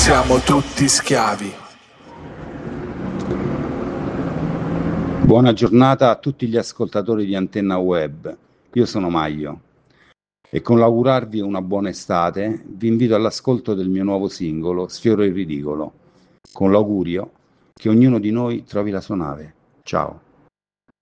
siamo tutti schiavi. Buona giornata a tutti gli ascoltatori di Antenna Web. Io sono Maio e con l'augurarvi una buona estate vi invito all'ascolto del mio nuovo singolo Sfioro il ridicolo, con l'augurio che ognuno di noi trovi la sua nave. Ciao.